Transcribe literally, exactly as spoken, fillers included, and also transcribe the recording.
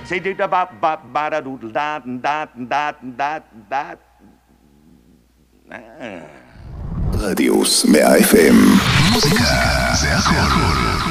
Say do da ba ba ba da do da da da da da. רדיוס מאה אף אם. מוזיקה זה הכל.